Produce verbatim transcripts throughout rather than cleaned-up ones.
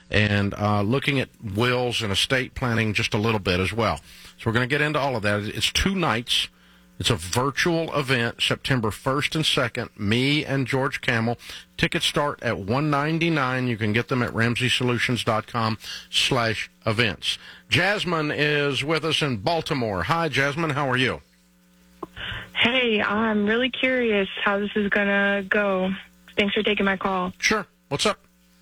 and uh, looking at wills and estate planning just a little bit as well. So we're going to get into all of that. It's two nights. It's a virtual event, September first and second, me and George Kamel. Tickets start at one ninety-nine. You can get them at ramsey solutions dot com slash events. Jasmine is with us in Baltimore. Hi, Jasmine. How are you? Hey, I'm really curious how this is going to go. Thanks for taking my call. Sure. What's up?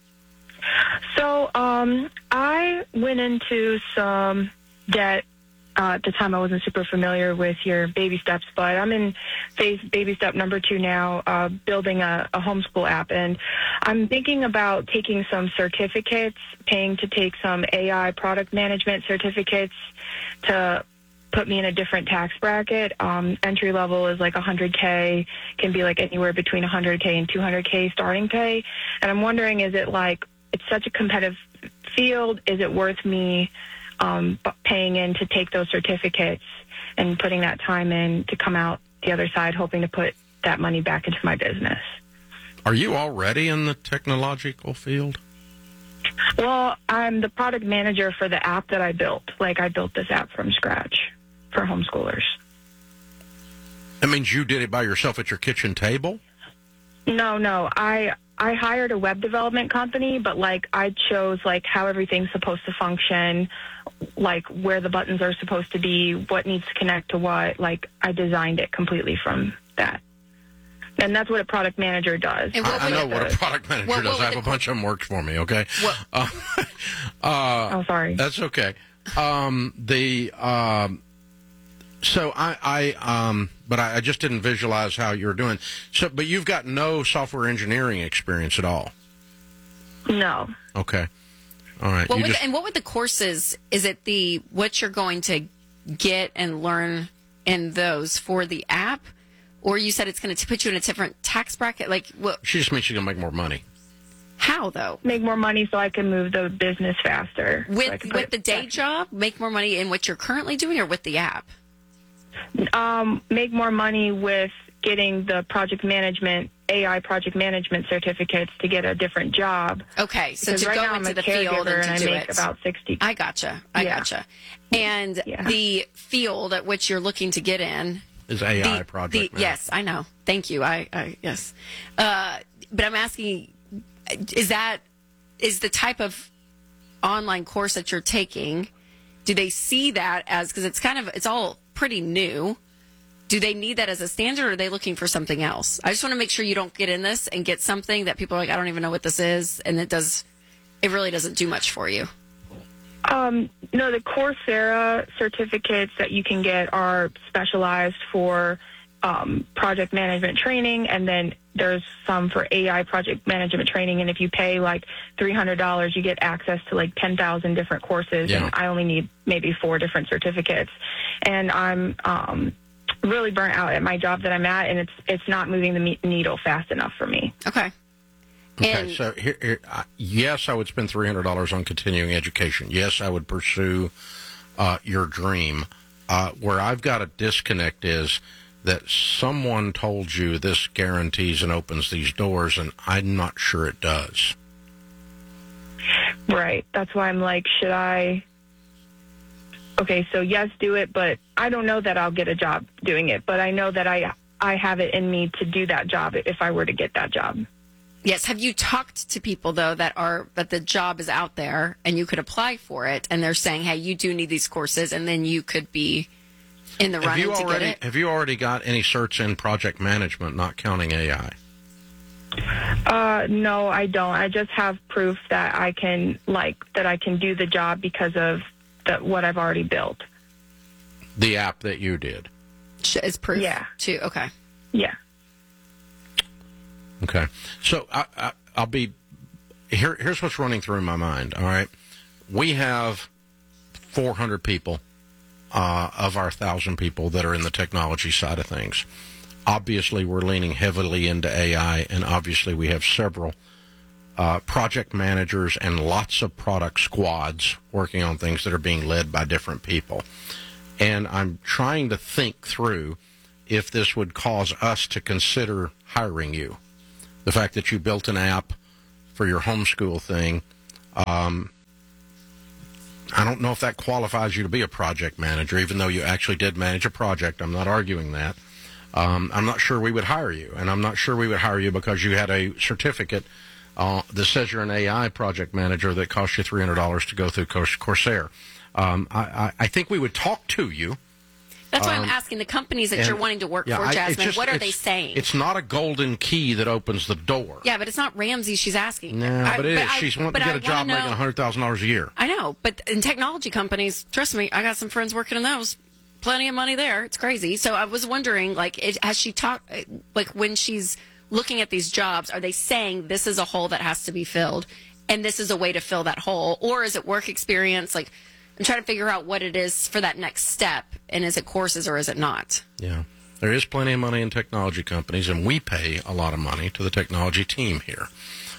So, um, I went into some debt. Uh, at the time, I wasn't super familiar with your baby steps, but I'm in phase baby step number two now, uh, building a, a homeschool app. And I'm thinking about taking some certificates, paying to take some A I product management certificates to put me in a different tax bracket. Um, entry level is like one hundred K, can be like anywhere between one hundred K and two hundred K starting pay. And I'm wondering, is it like, it's such a competitive field, is it worth me um, paying in to take those certificates and putting that time in to come out the other side, hoping to put that money back into my business? Are you already in the technological field? Well, I'm the product manager for the app that I built. Like, I built this app from scratch for homeschoolers. That means you did it by yourself at your kitchen table? No, no. I I hired a web development company, but, like, I chose, like, how everything's supposed to function, like, where the buttons are supposed to be, what needs to connect to what. Like, I designed it completely from that. And that's what a product manager does. I, I know what a product manager what, does. What I have a bunch of them works for me, okay? Uh, uh, oh, sorry. That's okay. Um, the um, So I, I um, but I, I just didn't visualize how you were doing. So, but you've got no software engineering experience at all? No. Okay. All right. What You would, just, and what would the courses, is it the, what you're going to get and learn in those for the app? Or you said it's going to put you in a different tax bracket? Like, what? She just means she's going to make more money. How, though? Make more money so I can move the business faster. With so with the day back. job, make more money in what you're currently doing, or with the app? Um, make more money with getting the project management, A I project management certificates to get a different job. Okay, so because to right go now into I'm a the field and to I do make it. about sixty. I gotcha. I yeah. gotcha. And yeah. the field at which you're looking to get in is A I the, project. The, yes, I know. Thank you. I, I yes. Uh, but I'm asking, is that is the type of online course that you're taking? Do they see that as, because it's kind of it's all pretty new? Do they need that as a standard, or are they looking for something else? I just want to make sure you don't get in this and get something that people are like, I don't even know what this is, and it does, it really doesn't do much for you. Um, no, the Coursera certificates that you can get are specialized for um, project management training, and then there's some for A I project management training. And if you pay like three hundred dollars, you get access to like ten thousand different courses. Yeah. And I only need maybe four different certificates. And I'm um, really burnt out at my job that I'm at, and it's it's not moving the me- needle fast enough for me. Okay. Okay, And, so here, here, uh, yes, I would spend three hundred dollars on continuing education. Yes, I would pursue uh, your dream. Uh, where I've got a disconnect is that someone told you this guarantees and opens these doors, and I'm not sure it does. Right. That's why I'm like, should I? Okay, so yes, do it, but I don't know that I'll get a job doing it. But I know that I I have it in me to do that job if I were to get that job. yes. Have you talked to people, though, that are that the job is out there and you could apply for it, and they're saying, hey, you do need these courses, and then you could be in the Have running you to already get it? have you already got any certs in project management, not counting A I? Uh, no, I don't. I just have proof that I can like that I can do the job because of the, what I've already built. The app that you did. Is proof? Yeah. Too. Okay. Yeah. Okay. So I, I, I'll be here. Here's what's running through my mind. All right. We have four hundred people uh, of our one thousand people that are in the technology side of things. Obviously, we're leaning heavily into A I, and obviously we have several uh, project managers and lots of product squads working on things that are being led by different people. And I'm trying to think through if this would cause us to consider hiring you. The fact that you built an app for your homeschool thing, Um, I don't know if that qualifies you to be a project manager, even though you actually did manage a project. I'm not arguing that. Um, I'm not sure we would hire you, and I'm not sure we would hire you because you had a certificate uh, that says you're an A I project manager that costs you three hundred dollars to go through Coursera. Um, I, I, I think we would talk to you. That's why um, I'm asking the companies that and, you're wanting to work yeah, for, I- it's Jasmine. just- what are it's- they saying? It's not a golden key that opens the door. Yeah, but it's not Ramsey she's asking. No, I- but it is. I- She's wanting but to get I a job wanna making know- one hundred thousand dollars a year. I know, but in technology companies, trust me, I got some friends working in those. Plenty of money there. It's crazy. So I was wondering, like, it, has she talked, like, when she's looking at these jobs, are they saying this is a hole that has to be filled, and this is a way to fill that hole, or is it work experience? Like, I'm trying to figure out what it is for that next step, and is it courses or is it not? Yeah. There is plenty of money in technology companies, and we pay a lot of money to the technology team here.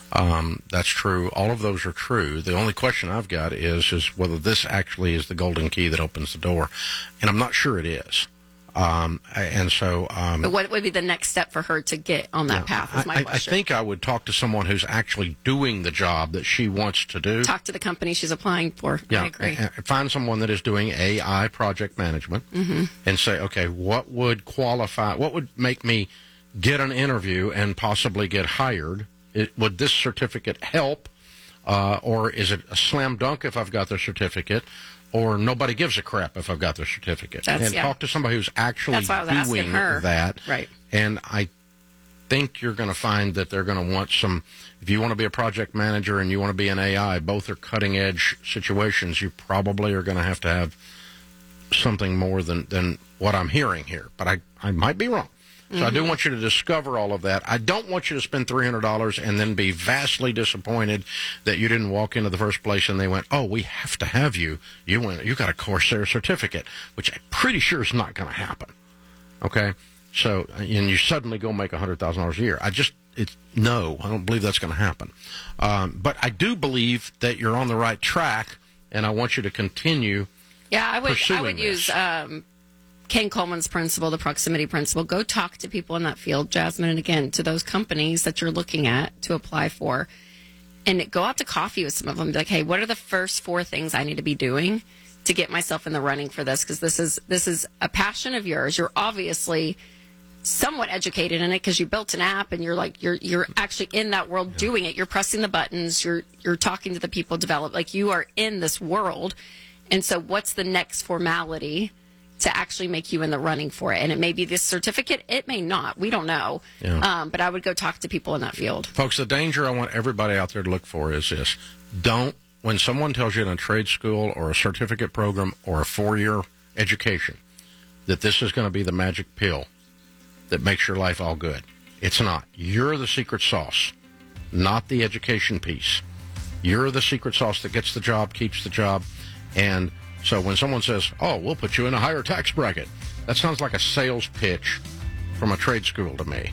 Um, that's true. All of those are true. The only question I've got is is whether this actually is the golden key that opens the door, and I'm not sure it is. Um, and so, um, But what would be the next step for her to get on that yeah, path? Is my I, I question. think I would talk to someone who's actually doing the job that she wants to do. Talk to the company she's applying for. Yeah, I agree. and- and find someone that is doing A I project management Mm-hmm. and say, okay, what would qualify, what would make me get an interview and possibly get hired? It, would this certificate help? Uh, or is it a slam dunk if I've got the certificate? Or nobody gives a crap if I've got the certificate? That's- and yeah. talk to somebody who's actually That's why I was asking doing her. that. Right. And I think you're going to find that they're going to want some. If you want to be a project manager and you want to be an A I, both are cutting edge situations. You probably are going to have to have something more than, than what I'm hearing here. But I, I might be wrong. So I do want you to discover all of that. I don't want you to spend three hundred dollars and then be vastly disappointed that you didn't walk into the first place and they went, oh, we have to have you. You went, you got a Coursera certificate, which I'm pretty sure is not going to happen. Okay? So, and you suddenly go make one hundred thousand dollars a year. I just, it's, no, I don't believe that's going to happen. Um, but I do believe that you're on the right track, and I want you to continue. Yeah, I would. I pursuing would this. use um, Ken Coleman's principle, the proximity principle. Go talk to people in that field, Jasmine, and again to those companies that you're looking at to apply for, and go out to coffee with some of them. Be like, hey, what are the first four things I need to be doing to get myself in the running for this? Because this is this is a passion of yours. You're obviously somewhat educated in it because you built an app and you're like you're you're actually in that world yeah. doing it. You're pressing the buttons. You're you're talking to the people develop like you are in this world. And so what's the next formality to actually make you in the running for it? And it may be this certificate. It may not. We don't know. Yeah. Um, but I would go talk to people in that field. Folks, the danger I want everybody out there to look for is this. Don't, when someone tells you in a trade school or a certificate program or a four-year education that this is going to be the magic pill that makes your life all good. It's not. You're the secret sauce, not the education piece. You're the secret sauce that gets the job, keeps the job. And so when someone says, oh, we'll put you in a higher tax bracket, that sounds like a sales pitch from a trade school to me.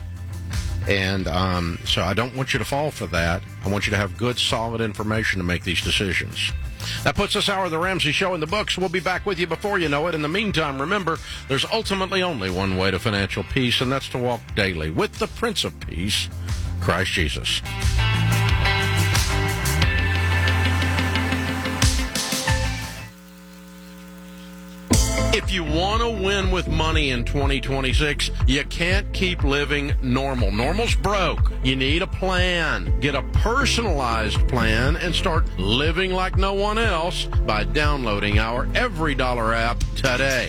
And um, so I don't want you to fall for that. I want you to have good, solid information to make these decisions. That puts this hour of the Ramsey Show in the books. We'll be back with you before you know it. In the meantime, remember, there's ultimately only one way to financial peace, and that's to walk daily with the Prince of Peace, Christ Jesus. If you want to win with money in twenty twenty-six, you can't keep living normal. Normal's broke. You need a plan. Get a personalized plan and start living like no one else by downloading our Every Dollar app today.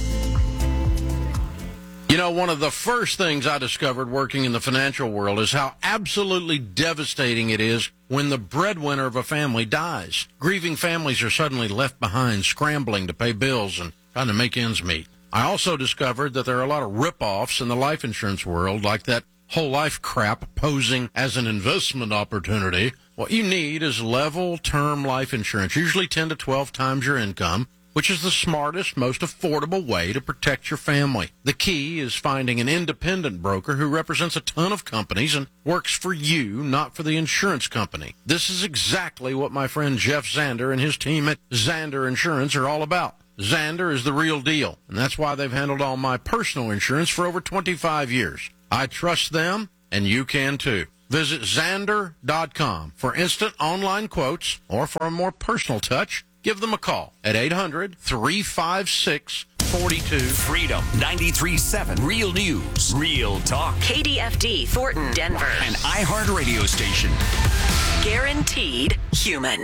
You know, one of the first things I discovered working in the financial world is how absolutely devastating it is when the breadwinner of a family dies. Grieving families are suddenly left behind, scrambling to pay bills and trying to make ends meet. I also discovered that there are a lot of rip-offs in the life insurance world, like that whole life crap posing as an investment opportunity. What you need is level term life insurance, usually ten to twelve times your income, which is the smartest, most affordable way to protect your family. The key is finding an independent broker who represents a ton of companies and works for you, not for the insurance company. This is exactly what my friend Jeff Zander and his team at Zander Insurance are all about. Zander is the real deal, and that's why they've handled all my personal insurance for over twenty-five years. I trust them, and you can too. Visit Xander dot com for instant online quotes, or for a more personal touch, give them a call at eight hundred, three five six, four two. Freedom ninety-three point seven. Real news. Real talk. K D F D, Thornton, Denver. An iHeart radio station. Guaranteed human.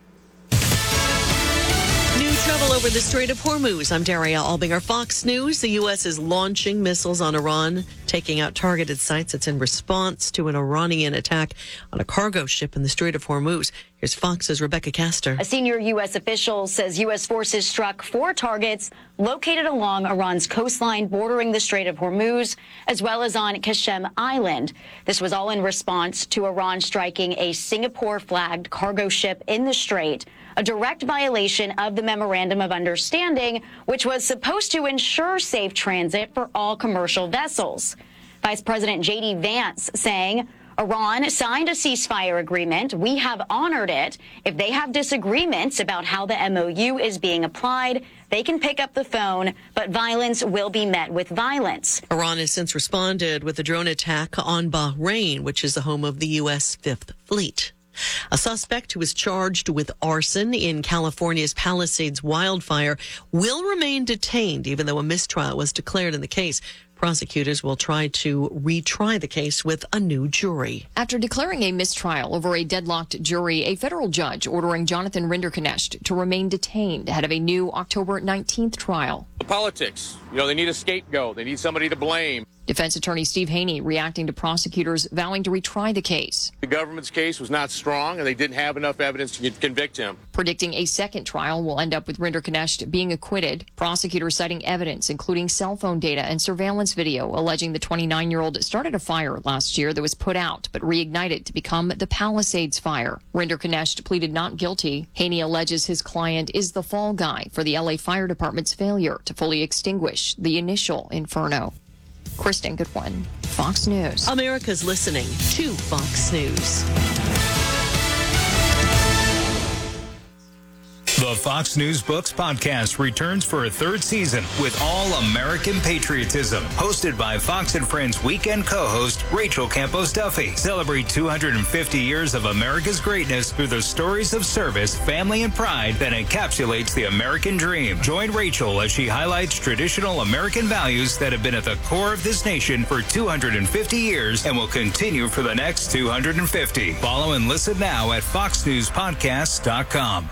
New trouble over the Strait of Hormuz. I'm Daria Albinger, Fox News. The U S is launching missiles on Iran, taking out targeted sites. It's in response to an Iranian attack on a cargo ship in the Strait of Hormuz. Here's Fox's Rebecca Castor. A senior U S official says U S forces struck four targets located along Iran's coastline bordering the Strait of Hormuz, as well as on Qasem Island. This was all in response to Iran striking a Singapore-flagged cargo ship in the strait, a direct violation of the Memorandum of Understanding, which was supposed to ensure safe transit for all commercial vessels. Vice President J D Vance saying, Iran signed a ceasefire agreement. We have honored it. If they have disagreements about how the M O U is being applied, they can pick up the phone, but violence will be met with violence. Iran has since responded with a drone attack on Bahrain, which is the home of the U S Fifth Fleet. A suspect who is charged with arson in California's Palisades wildfire will remain detained, even though a mistrial was declared in the case. Prosecutors will try to retry the case with a new jury. After declaring a mistrial over a deadlocked jury, a federal judge ordering Jonathan Rinderknecht to remain detained ahead of a new October nineteenth trial. The politics, you know, they need a scapegoat. They need somebody to blame. Defense attorney Steve Haney reacting to prosecutors vowing to retry the case. The government's case was not strong, and they didn't have enough evidence to convict him. Predicting a second trial will end up with Rinderknecht being acquitted. Prosecutors citing evidence, including cell phone data and surveillance video, alleging the twenty-nine-year-old started a fire last year that was put out but reignited to become the Palisades fire. Rinderknecht pleaded not guilty. Haney alleges his client is the fall guy for the L A Fire Department's failure to fully extinguish the initial inferno. Kristen Goodwin, Fox News. America's listening to Fox News. The Fox News Books podcast returns for a third season with all American patriotism. Hosted by Fox and Friends weekend co-host Rachel Campos Duffy. Celebrate two hundred fifty years of America's greatness through the stories of service, family, and pride that encapsulates the American dream. Join Rachel as she highlights traditional American values that have been at the core of this nation for two hundred fifty years and will continue for the next two hundred fifty. Follow and listen now at fox news podcasts dot com.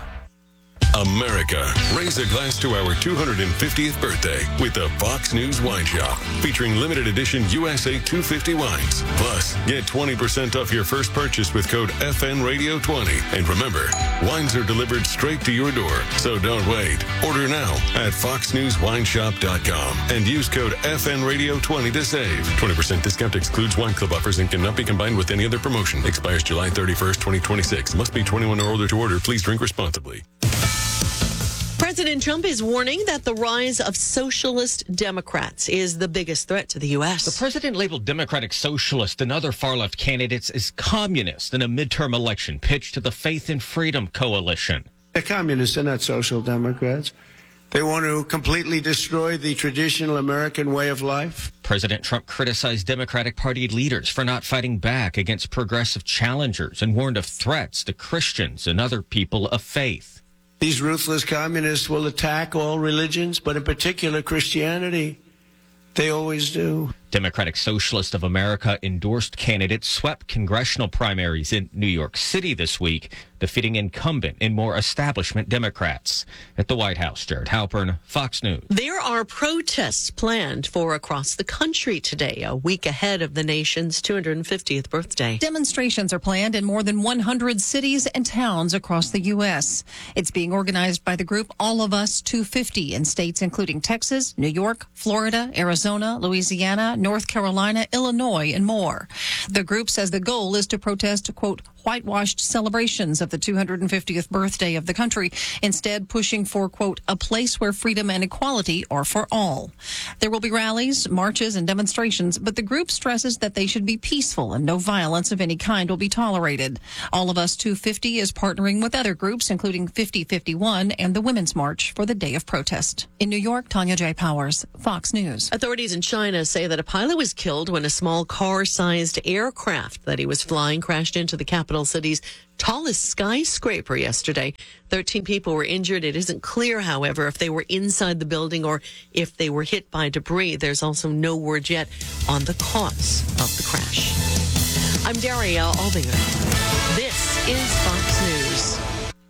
America, raise a glass to our two hundred fiftieth birthday with the Fox News Wine Shop, featuring limited edition U S A two fifty wines. Plus, get twenty percent off your first purchase with code F N Radio twenty. And remember, wines are delivered straight to your door, so don't wait. Order now at fox news wine shop dot com and use code F N Radio twenty to save. twenty percent discount excludes wine club offers and cannot be combined with any other promotion. Expires July thirty-first, twenty twenty-six. Must be twenty-one or older to order. Please drink responsibly. President Trump is warning that the rise of socialist Democrats is the biggest threat to the U S. The president labeled Democratic Socialist and other far-left candidates as communist in a midterm election pitched to the Faith and Freedom Coalition. They're communists. They're not social democrats. They want to completely destroy the traditional American way of life. President Trump criticized Democratic Party leaders for not fighting back against progressive challengers and warned of threats to Christians and other people of faith. These ruthless communists will attack all religions, but in particular Christianity. They always do. Democratic Socialist of America endorsed candidates swept congressional primaries in New York City this week, defeating incumbent and more establishment Democrats. At the White House, Jared Halpern, Fox News. There are protests planned for across the country today, a week ahead of the nation's two hundred fiftieth birthday. Demonstrations are planned in more than one hundred cities and towns across the U S. It's being organized by the group All of Us two fifty in states including Texas, New York, Florida, Arizona, Louisiana, North Carolina, Illinois, and more. The group says the goal is to protest, quote, whitewashed celebrations of the two hundred fiftieth birthday of the country, instead pushing for, quote, a place where freedom and equality are for all. There will be rallies, marches, and demonstrations, but the group stresses that they should be peaceful and no violence of any kind will be tolerated. All of Us two fifty is partnering with other groups, including fifty fifty-one and the Women's March for the Day of Protest. In New York, Tanya J. Powers, Fox News. Authorities in China say that a pilot was killed when a small car-sized aircraft that he was flying crashed into the capital city's tallest skyscraper yesterday. thirteen people were injured. It isn't clear, however, if they were inside the building or if they were hit by debris. There's also no word yet on the cause of the crash. I'm Daria Albinger. This is Fox News.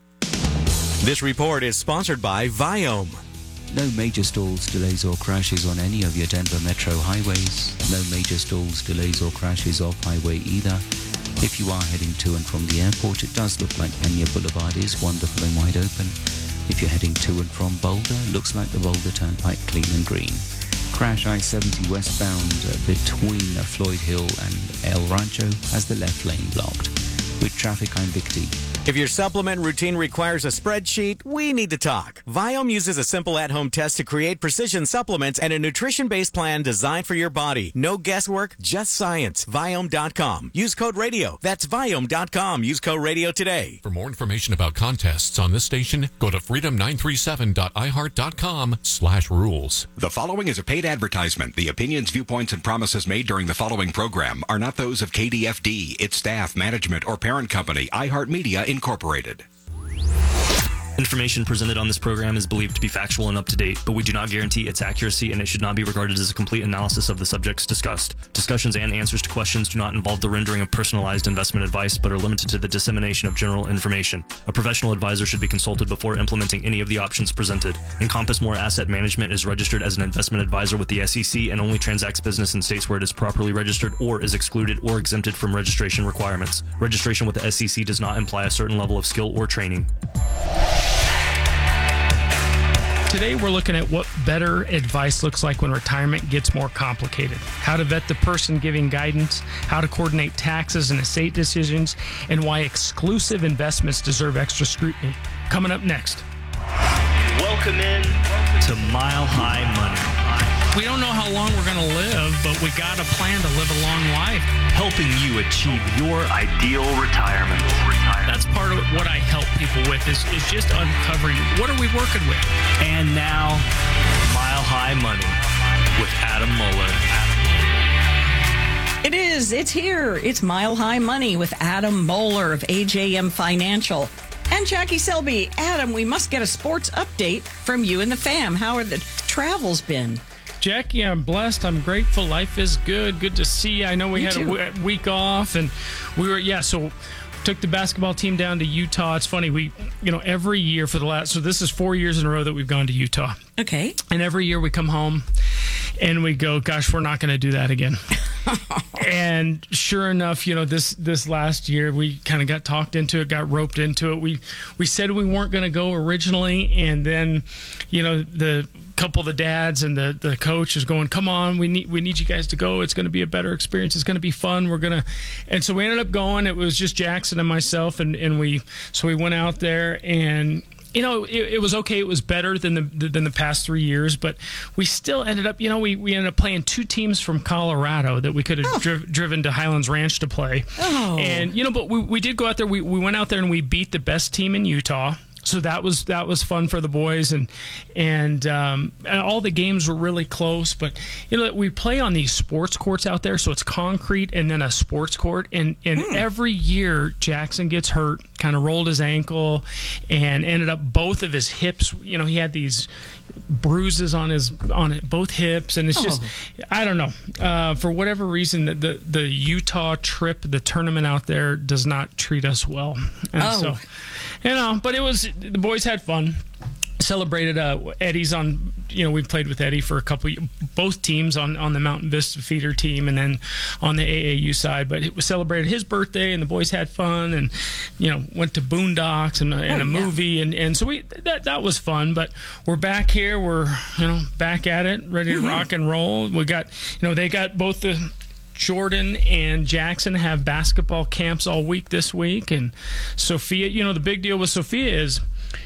This report is sponsored by Viome. No major stalls, delays or crashes on any of your Denver metro highways. No major stalls, delays or crashes off highway either. If you are heading to and from the airport, it does look like Pena Boulevard is wonderful and wide open. If you're heading to and from Boulder, looks like the Boulder Turnpike clean and green. Crash I seventy westbound uh, between uh, Floyd Hill and El Rancho has the left lane blocked. With traffic, I'm Vic D. If your supplement routine requires a spreadsheet, we need to talk. Viome uses a simple at-home test to create precision supplements and a nutrition-based plan designed for your body. No guesswork, just science. Viome dot com. Use code radio. That's Viome dot com. Use code radio today. For more information about contests on this station, go to freedom nine three seven dot i heart dot com slash rules. The following is a paid advertisement. The opinions, viewpoints, and promises made during the following program are not those of K D F D, its staff, management, or parent company, iHeartMedia Incorporated. Information presented on this program is believed to be factual and up to date, but we do not guarantee its accuracy, and it should not be regarded as a complete analysis of the subjects discussed. Discussions and answers to questions do not involve the rendering of personalized investment advice, but are limited to the dissemination of general information. A professional advisor should be consulted before implementing any of the options presented. Encompass More Asset Management is registered as an investment advisor with the S E C and only transacts business in states where it is properly registered or is excluded or exempted from registration requirements. Registration with the S E C does not imply a certain level of skill or training. Today, we're looking at what better advice looks like when retirement gets more complicated. How to vet the person giving guidance, how to coordinate taxes and estate decisions, and why exclusive investments deserve extra scrutiny. Coming up next. Welcome in to Mile High Money. We don't know how long we're going to live, but we got a plan to live a long life. Helping you achieve your ideal retirement. That's part of what I help people with is, is just uncovering what are we working with. And now, Mile High Money with Adam Muller. It is. It's here. It's Mile High Money with Adam Moeller of A J M Financial. And Jackie Selby. Adam, we must get a sports update from you and the fam. How are the travels been? Jackie, I'm blessed. I'm grateful. Life is good. Good to see you. I know we You had too. a w- week off, and we were, yeah, so took the basketball team down to Utah. It's funny, we, you know, every year for the last, so this is four years in a row that we've gone to Utah. Okay. And every year we come home and we go, gosh, we're not going to do that again. And sure enough, you know, this this last year we kind of got talked into it, got roped into it. We we said we weren't going to go originally, and then, you know, the couple of the dads and the, the coach is going, come on, we need we need you guys to go. It's going to be a better experience. It's going to be fun. We're going to, and so we ended up going. It was just Jackson and myself, and, and we so we went out there, and you know, it, it was okay. It was better than the than the past three years, but we still ended up, you know, we, we ended up playing two teams from Colorado that we could have oh. dri- driven to Highlands Ranch to play. Oh. And, you know, but we, we did go out there. We, we went out there and we beat the best team in Utah. So that was that was fun for the boys, and and, um, and all the games were really close. But you know, we play on these sports courts out there, so it's concrete and then a sports court. And and hmm. every year Jackson gets hurt, kind of rolled his ankle, and ended up both of his hips. You know, he had these bruises on his on it, both hips, and it's just oh. I don't know uh, for whatever reason the, the the Utah trip, the tournament out there does not treat us well, and oh. so. You know, but it was, the boys had fun. Celebrated uh, Eddie's on, you know, we played with Eddie for a couple, both teams on, on the Mountain Vista feeder team and then on the A A U side. But it was celebrated his birthday and the boys had fun and, you know, went to Boondocks and, and oh, a movie. Yeah. And, and so we that that was fun. But we're back here. We're, you know, back at it, ready to mm-hmm. rock and roll. We got, you know, they got both the Jordan and Jackson have basketball camps all week this week. And Sophia, you know, the big deal with Sophia is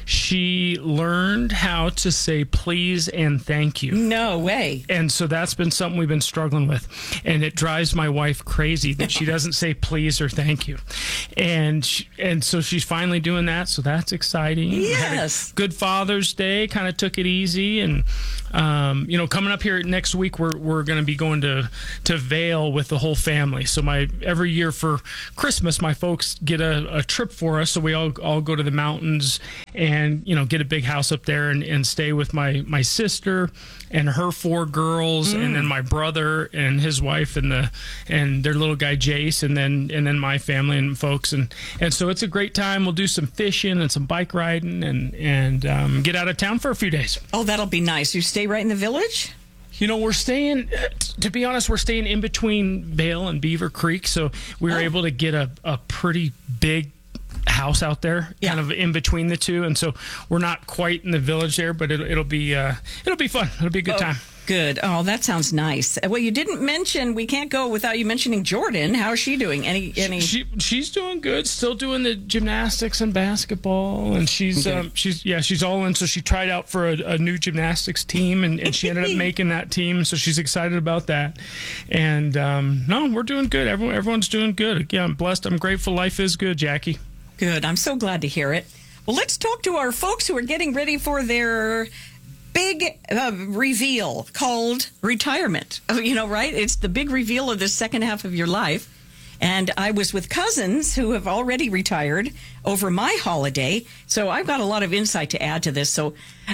she learned how to say please and thank you. No way. And so that's been something we've been struggling with. And it drives my wife crazy that she doesn't say please or thank you. And she, and so she's finally doing that. So that's exciting. Yes. Good Father's Day, kind of took it easy. And, um, you know, coming up here next week, we're we're going to be going to, to Vail with the whole family. So my every year for Christmas, my folks get a, a trip for us. So we all, all go to the mountains and, you know, get a big house up there and, and stay with my, my sister and her four girls mm. and then my brother and his wife and the and their little guy Jace and then and then my family and folks. And, and so it's a great time. We'll do some fishing and some bike riding and, and um, get out of town for a few days. Oh, that'll be nice. You stay right in the village? You know, we're staying, to be honest, we're staying in between Vail and Beaver Creek. So we were oh. able to get a, a pretty big house out there, yeah. kind of in between the two, and so we're not quite in the village there, but it'll, it'll be uh, it'll be fun. It'll be a good oh, time. Good. Oh, that sounds nice. Well, you didn't mention. We can't go without you mentioning Jordan. How is she doing? Any any? She, she's doing good. Still doing the gymnastics and basketball, and she's okay. um, she's yeah she's all in. So she tried out for a, a new gymnastics team, and, and she ended up making that team. So she's excited about that. And um, no, we're doing good. Everyone everyone's doing good. Again, I'm blessed. I'm grateful. Life is good, Jackie. Good. I'm so glad to hear it. Well, let's talk to our folks who are getting ready for their big uh, reveal called retirement. Oh, you know, right? It's the big reveal of the second half of your life. And I was with cousins who have already retired over my holiday. So I've got a lot of insight to add to this. So,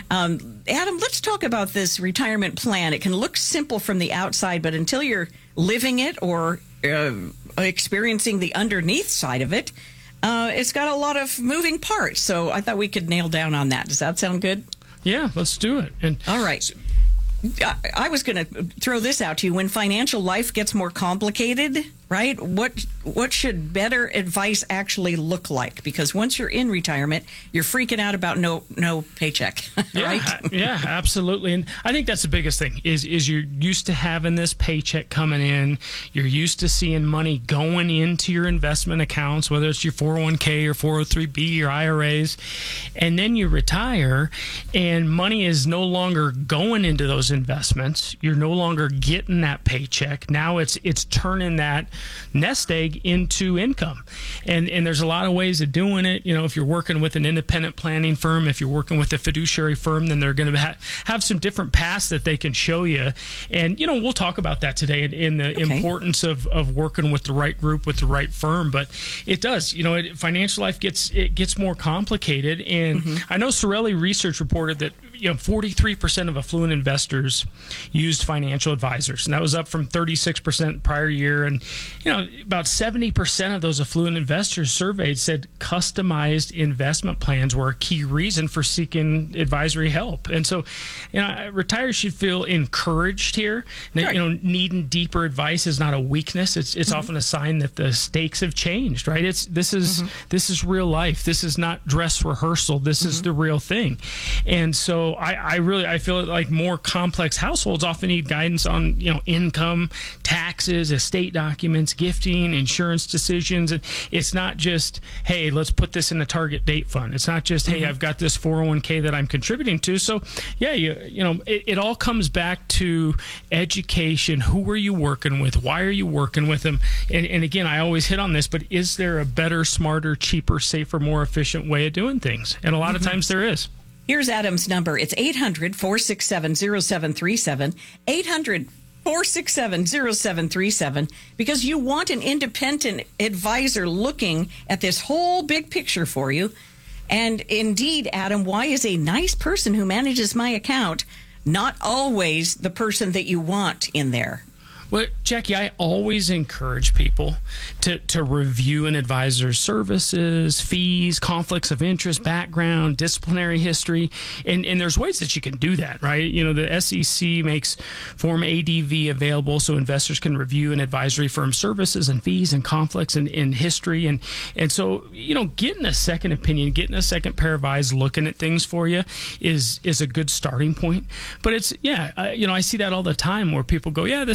um, Adam, let's talk about this retirement plan. It can look simple from the outside, but until you're living it or uh, experiencing the underneath side of it, Uh, it's got a lot of moving parts, so I thought we could nail down on that. Does that sound good? Yeah, let's do it. And all right. I, I was going to throw this out to you. When financial life gets more complicated, right, what what should better advice actually look like? Because once you're in retirement, you're freaking out about no no paycheck, right? Yeah, yeah, absolutely. And I think that's the biggest thing is is you're used to having this paycheck coming in. You're used to seeing money going into your investment accounts, whether it's your four oh one k or four oh three b or I R As. And then you retire and money is no longer going into those investments. You're no longer getting that paycheck. Now it's it's turning that nest egg into income. And and there's a lot of ways of doing it. You know, if you're working with an independent planning firm, if you're working with a fiduciary firm, then they're going to ha- have some different paths that they can show you. And, you know, we'll talk about that today in, in the okay. importance of, of working with the right group, with the right firm. But it does, you know, it, financial life gets, it gets more complicated. And mm-hmm. I know Sorelli research reported that, you know, forty-three percent of affluent investors used financial advisors, and that was up from thirty-six percent prior year. And, you know, about seventy percent of those affluent investors surveyed said customized investment plans were a key reason for seeking advisory help. And so, you know, retirees should feel encouraged here. That, right. you know, needing deeper advice is not a weakness. It's it's mm-hmm. often a sign that the stakes have changed, right? It's this is mm-hmm. this is real life. This is not dress rehearsal. This mm-hmm. is the real thing. And so I, I really I feel like more complex households often need guidance on, you know, income, taxes, estate documents, gifting, insurance decisions. And it's not just, hey, let's put this in a target date fund. It's not just, hey, mm-hmm. I've got this four oh one k that I'm contributing to. So yeah, you you know, it, it all comes back to education. Who are you working with? Why are you working with them? And, and again, I always hit on this, but is there a better, smarter, cheaper, safer, more efficient way of doing things? And a lot mm-hmm. of times there is. Here's Adam's number. It's eight hundred, four six seven, oh seven three seven, eight hundred, four six seven, oh seven three seven, because you want an independent advisor looking at this whole big picture for you. And indeed, Adam, why is a nice person who manages my account not always the person that you want in there? Well, Jackie, I always encourage people to, to review an advisor's services, fees, conflicts of interest, background, disciplinary history, and, and there's ways that you can do that, right? You know, the S E C makes Form A D V available so investors can review an advisory firm's services and fees and conflicts and, and history. And, and so, you know, getting a second opinion, getting a second pair of eyes looking at things for you is is a good starting point. But it's, yeah, uh, you know, I see that all the time where people go, yeah, this it's a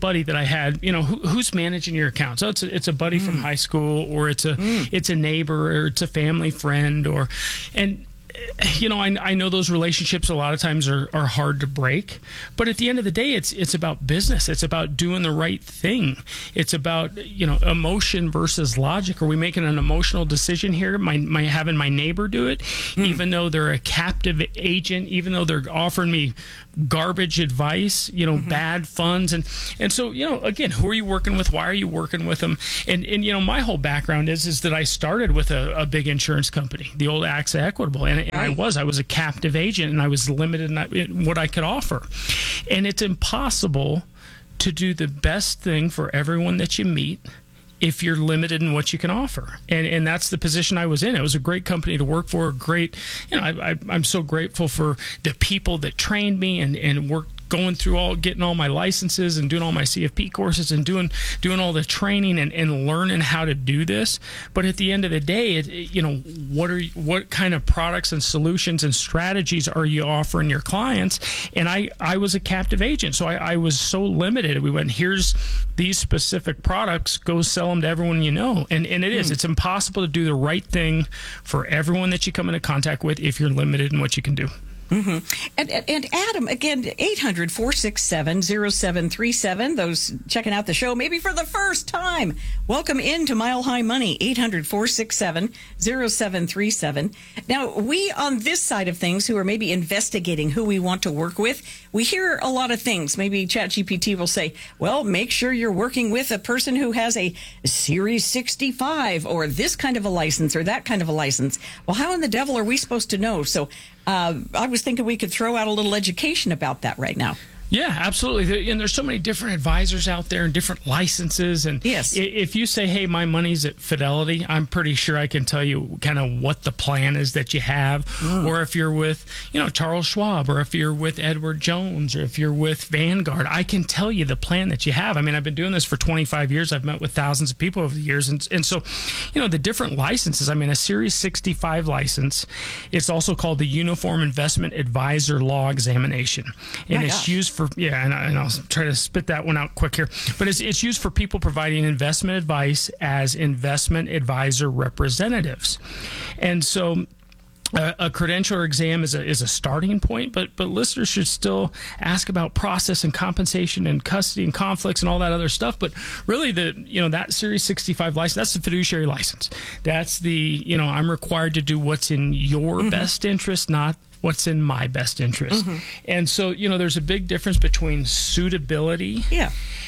buddy that I had, you know, who, who's managing your account? So it's a, it's a buddy mm. from high school, or it's a mm. it's a neighbor, or it's a family friend, or and. You know, I, I know those relationships a lot of times are, are hard to break, but at the end of the day, it's it's about business. It's about doing the right thing. It's about, you know, emotion versus logic. Are we making an emotional decision here? My, my having my neighbor do it, mm. even though they're a captive agent, even though they're offering me garbage advice, you know, mm-hmm. bad funds. And, and so, you know, again, who are you working with? Why are you working with them? And, and you know, my whole background is, is that I started with a, a big insurance company, the old A X A Equitable. And, and I was, I was a captive agent, and I was limited in what I could offer. And it's impossible to do the best thing for everyone that you meet if you're limited in what you can offer. And and that's the position I was in. It was a great company to work for, great, you know, I, I, I'm so grateful for the people that trained me and, and worked going through all, getting all my licenses and doing all my C F P courses and doing doing all the training and, and learning how to do this. But at the end of the day, it, it, you know, what are what kind of products and solutions and strategies are you offering your clients? And I, I was a captive agent, so I, I was so limited. We went, here's these specific products, go sell them to everyone you know. And and it is, mm. it's impossible to do the right thing for everyone that you come into contact with if you're limited in what you can do. Mm-hmm. And, and, and Adam, again, eight hundred, four six seven, zero seven three seven. Those checking out the show maybe for the first time, welcome into Mile High Money, eight hundred, four six seven, zero seven three seven. Now, we on this side of things who are maybe investigating who we want to work with, we hear a lot of things. Maybe ChatGPT will say, well, make sure you're working with a person who has a Series sixty-five or this kind of a license or that kind of a license. Well, how in the devil are we supposed to know? So uh, I was thinking we could throw out a little education about that right now. Yeah, absolutely. And there's so many different advisors out there and different licenses. And yes. if you say, hey, my money's at Fidelity, I'm pretty sure I can tell you kind of what the plan is that you have. Mm. Or if you're with, you know, Charles Schwab, or if you're with Edward Jones, or if you're with Vanguard, I can tell you the plan that you have. I mean, I've been doing this for twenty-five years. I've met with thousands of people over the years. And, and so, you know, the different licenses, I mean, a Series sixty-five license, it's also called the Uniform Investment Advisor Law Examination. And My it's gosh. used for For, yeah, and, I, and I'll try to spit that one out quick here. But it's, it's used for people providing investment advice as investment advisor representatives. And so uh, a credentialer exam is a, is a starting point, but but listeners should still ask about process and compensation and custody and conflicts and all that other stuff. But really, the you know that Series sixty-five license, that's the fiduciary license. That's the, you know, I'm required to do what's in your mm-hmm. best interest, not what's in my best interest. Mm-hmm. And so, you know, there's a big difference between suitability yeah.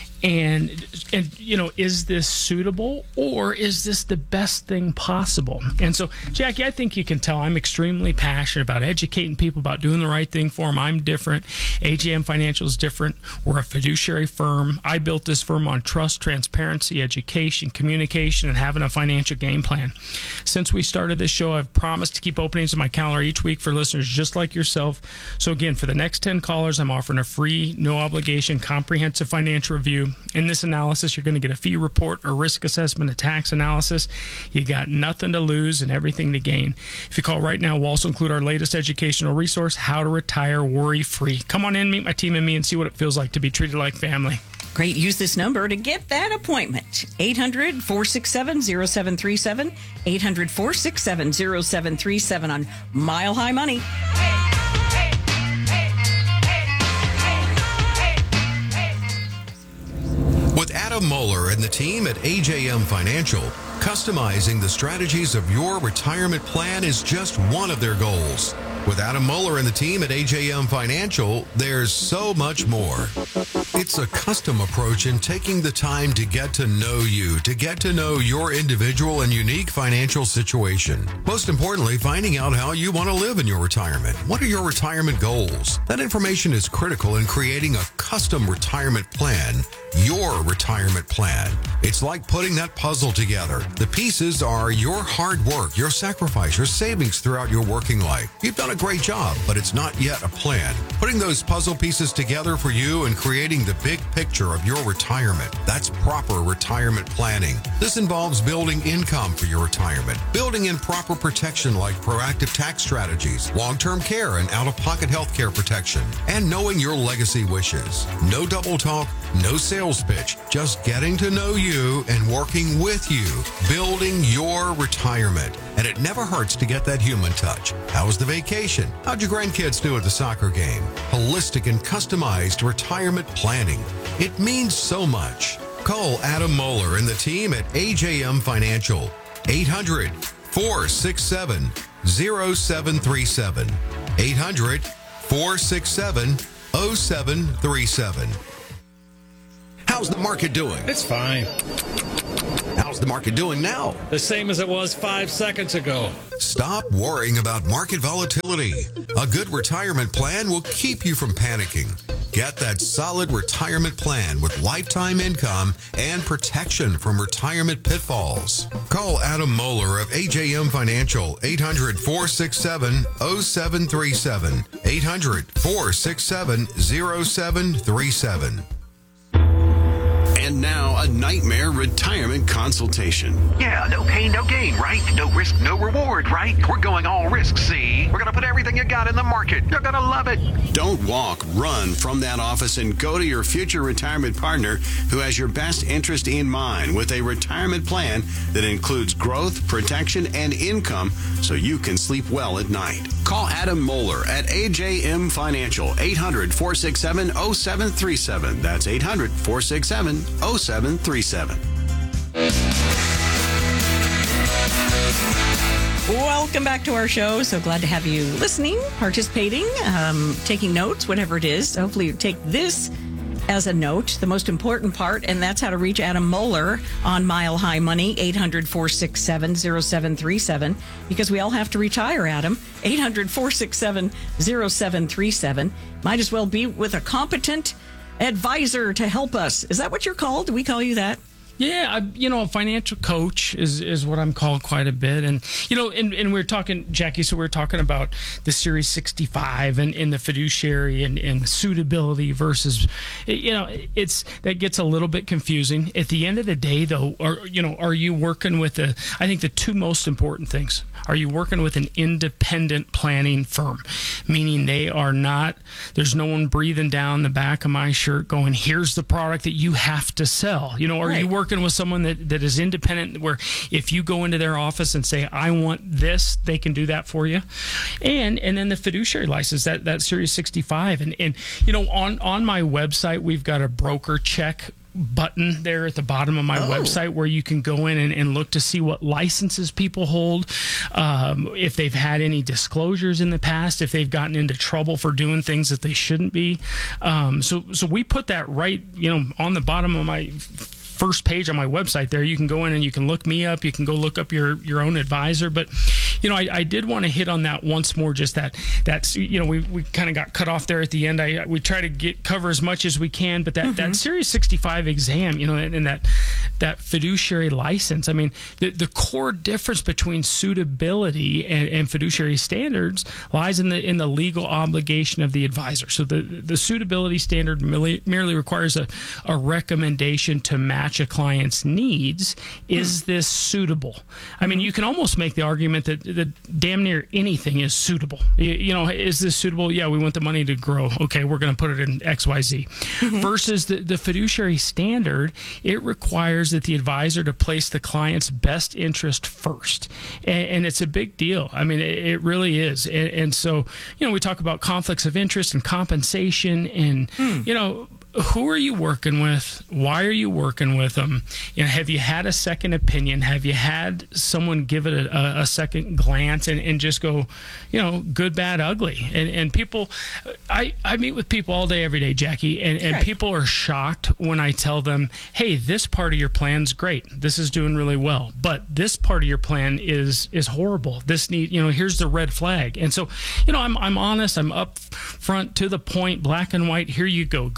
and, and, you know, is this suitable, or is this the best thing possible? And so, Jackie, I think you can tell I'm extremely passionate about educating people about doing the right thing for them. I'm different. A J M Financial is different. We're a fiduciary firm. I built this firm on trust, transparency, education, communication, and having a financial game plan. Since we started this show, I've promised to keep openings in my calendar each week for listeners just like yourself. So again, for the next ten callers, I'm offering a free, no obligation, comprehensive financial review. In this analysis, you're going to get a fee report, a risk assessment, a tax analysis. You got nothing to lose and everything to gain. If you call right now, we'll also include our latest educational resource, How to Retire Worry-Free. Come on in, meet my team and me, and see what it feels like to be treated like family. Great. Use this number to get that appointment. eight hundred, four six seven, zero seven three seven. eight hundred, four six seven, zero seven three seven on Mile High Money. With Adam Moeller and the team at A J M Financial, customizing the strategies of your retirement plan is just one of their goals. With Adam Moeller and the team at A J M Financial, there's so much more. It's a custom approach in taking the time to get to know you, to get to know your individual and unique financial situation. Most importantly, finding out how you want to live in your retirement. What are your retirement goals? That information is critical in creating a custom retirement plan, your retirement plan. It's like putting that puzzle together. The pieces are your hard work, your sacrifice, your savings throughout your working life. You've done a a great job, but it's not yet a plan. Putting those puzzle pieces together for you and creating the big picture of your retirement. That's proper retirement planning. This involves building income for your retirement, building in proper protection like proactive tax strategies, long-term care and out-of-pocket health care protection, and knowing your legacy wishes. No double talk, no sales pitch, just getting to know you and working with you, building your retirement. And it never hurts to get that human touch. How was the vacation? How'd your grandkids do at the soccer game? Holistic and customized retirement planning. It means so much. Call Adam Moeller and the team at A J M Financial. eight hundred, four six seven, zero seven three seven. eight hundred, four six seven, zero seven three seven. How's the market doing? It's fine. How's the market doing now? The same as it was five seconds ago. Stop worrying about market volatility. A good retirement plan will keep you from panicking. Get that solid retirement plan with lifetime income and protection from retirement pitfalls. Call Adam Moeller of A J M Financial, eight hundred, four six seven, zero seven three seven, eight hundred, four six seven, zero seven three seven. And now, a nightmare retirement consultation. Yeah, no pain, no gain, right? No risk, no reward, right? We're going all risk, see? We're going to put everything you got in the market. You're going to love it. Don't walk, run from that office and go to your future retirement partner who has your best interest in mind with a retirement plan that includes growth, protection, and income so you can sleep well at night. Call Adam Moeller at A J M Financial, eight hundred, four six seven, zero seven three seven. That's eight hundred, four six seven, zero seven three seven. Welcome back to our show. So glad to have you listening, participating, um, taking notes, whatever it is. Hopefully you take this as a note, the most important part, and that's how to reach Adam Moeller on Mile High Money, eight hundred, four six seven, zero seven three seven, because we all have to retire, Adam. eight hundred, four six seven, zero seven three seven. Might as well be with a competent advisor to help us. Is that what you're called? Do we call you that? Yeah, I, you know, a financial coach is, is what I'm called quite a bit. And, you know, and, and we we're talking, Jackie, so we we're talking about the Series sixty-five and, and the fiduciary and, and suitability versus, you know, it's, that gets a little bit confusing. At the end of the day, though, are, you know, are you working with a, I think the two most important things, are you working with an independent planning firm? Meaning they are not, there's no one breathing down the back of my shirt going, here's the product that you have to sell. You know, are right. you working with someone that, that is independent where if you go into their office and say, I want this, they can do that for you? And and then the fiduciary license, that, that Series sixty-five. And, and you know, on, on my website, we've got a broker check button there at the bottom of my oh. website where you can go in and, and look to see what licenses people hold, um, if they've had any disclosures in the past, if they've gotten into trouble for doing things that they shouldn't be. Um, so so we put that right, you know, on the bottom of my first page on my website there. You can go in and you can look me up. You can go look up your, your own advisor. But, you know, I, I did want to hit on that once more, just that, that's, you know, we, we kind of got cut off there at the end. I We try to get cover as much as we can, but that, mm-hmm. that Series sixty-five exam, you know, and, and that that fiduciary license, I mean, the, the core difference between suitability and, and fiduciary standards lies in the in the legal obligation of the advisor. So the, the suitability standard merely, merely requires a, a recommendation to match a client's needs. Is mm. this suitable? I mean, you can almost make the argument that, that damn near anything is suitable. You, you know, is this suitable? Yeah, we want the money to grow. Okay, we're going to put it in X Y Z. Mm-hmm. Versus the, the fiduciary standard, it requires that the advisor to place the client's best interest first. And, and it's a big deal. I mean, it, it really is. And, and so, you know, we talk about conflicts of interest and compensation and, mm. you know, who are you working with? Why are you working with them? You know, have you had a second opinion? Have you had someone give it a, a second glance and, and just go, you know, good, bad, ugly? And and people, I, I meet with people all day, every day, Jackie, and, and right. people are shocked when I tell them, hey, this part of your plan's great. This is doing really well. But this part of your plan is is horrible. This need, you know, here's the red flag. And so, you know, I'm I'm honest. I'm up front, to the point, black and white. Here you go. Good, bad, ugly.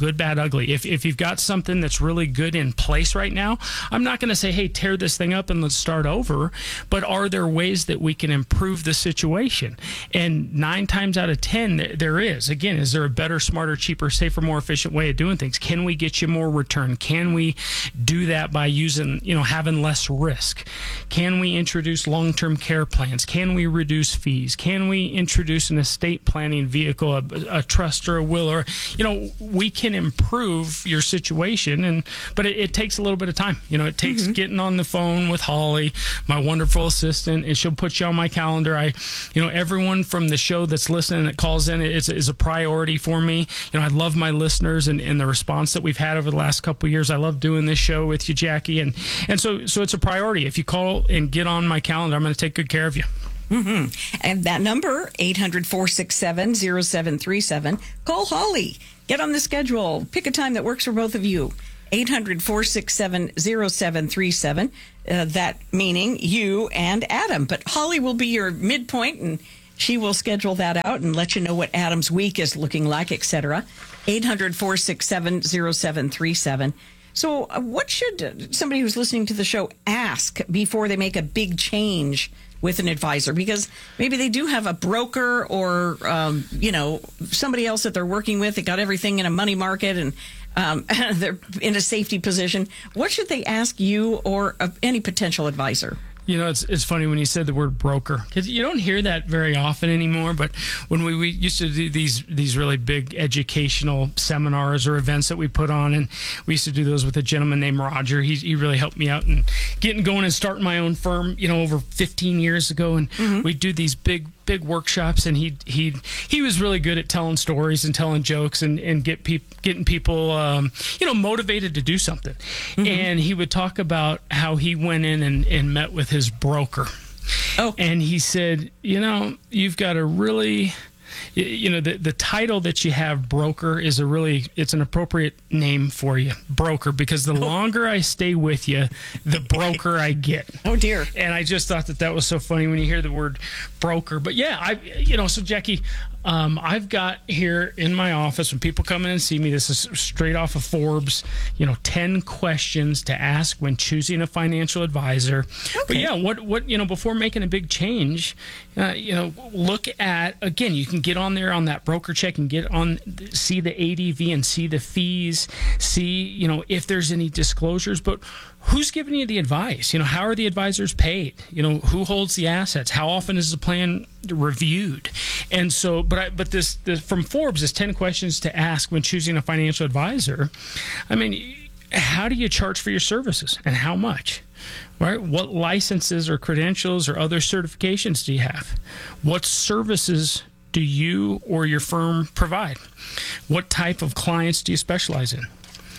ugly. If if you've got something that's really good in place right now, I'm not going to say, hey, tear this thing up and let's start over. But are there ways that we can improve the situation? And nine times out of ten, there is. Again, is there a better, smarter, cheaper, safer, more efficient way of doing things? Can we get you more return? Can we do that by using, you know, having less risk? Can we introduce long-term care plans? Can we reduce fees? Can we introduce an estate planning vehicle, a, a trust or a will? Or, you know, we can improve your situation, and but it, it takes a little bit of time. You know, it takes mm-hmm. getting on the phone with Holly, my wonderful assistant, and she'll put you on my calendar. I, you know, everyone from the show that's listening that calls in is, is a priority for me. You know, I love my listeners and, and the response that we've had over the last couple of years. I love doing this show with you, Jackie, and and so so it's a priority. If you call and get on my calendar, I'm going to take good care of you. Mm-hmm. And that number, eight hundred, four six seven, zero seven three seven. Call Holly. Get on the schedule. Pick a time that works for both of you. eight hundred, four six seven, zero seven three seven. Uh, that meaning you and Adam. But Holly will be your midpoint, and she will schedule that out and let you know what Adam's week is looking like, et cetera. eight hundred, four six seven, zero seven three seven. So uh, what should uh, somebody who's listening to the show ask before they make a big change with an advisor? Because maybe they do have a broker or, um, you know, somebody else that they're working with. They got everything in a money market and um, they're in a safety position. What should they ask you or uh, any potential advisor? You know, it's it's funny when you said the word broker, because you don't hear that very often anymore. But when we, we used to do these these really big educational seminars or events that we put on, and we used to do those with a gentleman named Roger. He he really helped me out in getting going and starting my own firm, you know, over fifteen years ago. And mm-hmm. we'd do these big big workshops, and he he he was really good at telling stories and telling jokes and and get peop, getting people um, you know motivated to do something. Mm-hmm. And he would talk about how he went in and, and met with his broker. Oh, and he said, you know, you've got a really you know, the, the title that you have, broker, is a really, it's an appropriate name for you, broker, because the longer I stay with you, the broker I get. Oh, dear. And I just thought that that was so funny when you hear the word broker. But yeah, I, you know, so Jackie, um, I've got here in my office, when people come in and see me, this is straight off of Forbes, you know, ten questions to ask when choosing a financial advisor. Okay. But yeah, what, what, you know, before making a big change, uh, you know, look at, again, you can get on there on that broker check and get on, see the A D V and see the fees, see, you know, if there's any disclosures, but who's giving you the advice? You know, how are the advisors paid? You know, who holds the assets? How often is the plan reviewed? And so, but I, but this, this from Forbes is ten questions to ask when choosing a financial advisor. I mean, how do you charge for your services and how much? Right? What licenses or credentials or other certifications do you have? What services do you or your firm provide? What type of clients do you specialize in?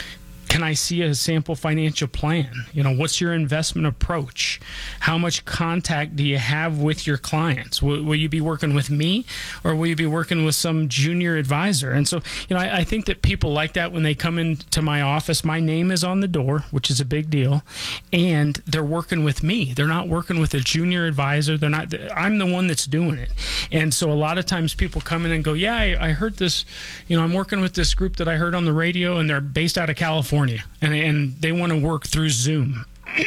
Can I see a sample financial plan? You know, what's your investment approach? How much contact do you have with your clients? Will, will you be working with me, or will you be working with some junior advisor? And so, you know, I, I think that people like that when they come into my office. My name is on the door, which is a big deal, and they're working with me. They're not working with a junior advisor. They're not. I'm the one that's doing it. And so a lot of times people come in and go, yeah, I, I heard this, you know, I'm working with this group that I heard on the radio, and they're based out of California. And, and they want to work through Zoom.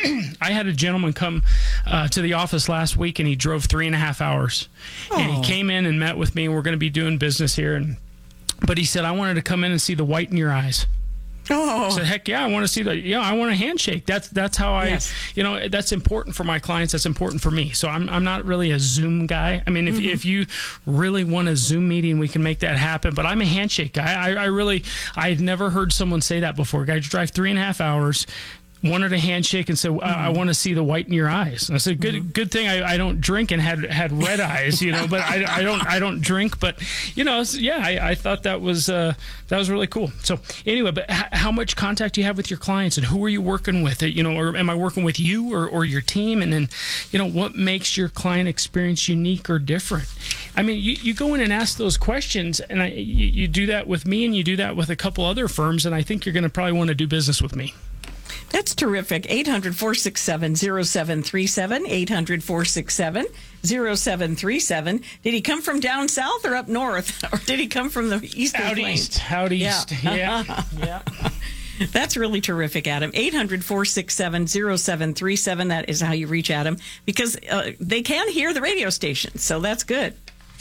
I had a gentleman come uh, to the office last week, and he drove three and a half hours. Oh. And he came in and met with me. We're going to be doing business here. And but he said, I wanted to come in and see the white in your eyes. Oh. I said, heck yeah, I want to see the, yeah, I want a handshake. That's that's how I, yes. you know, that's important for my clients. That's important for me. So I'm I'm not really a Zoom guy. I mean, if, mm-hmm. if you really want a Zoom meeting, we can make that happen. But I'm a handshake guy. I, I really, I've never heard someone say that before. Guys drive three and a half hours, wanted a handshake and said, mm-hmm. I, I want to see the white in your eyes. And I said, good, mm-hmm. good thing I, I don't drink and had had red eyes, you know. But I, I don't I don't drink. But you know, yeah, I, I thought that was uh, that was really cool. So anyway, but h- how much contact do you have with your clients, and who are you working with? You know, or am I working with you or, or your team? And then, you know, what makes your client experience unique or different? I mean, you, you go in and ask those questions, and I you, you do that with me, and you do that with a couple other firms, and I think you're going to probably want to do business with me. That's terrific. eight hundred, four six seven, zero seven three seven. eight hundred, four six seven, zero seven three seven. Did he come from down south or up north? Or did he come from the eastern Out plains? east. Out east. Yeah. Yeah. yeah. That's really terrific, Adam. eight hundred, four six seven, zero seven three seven. That is how you reach Adam, because uh, they can hear the radio station. So that's good.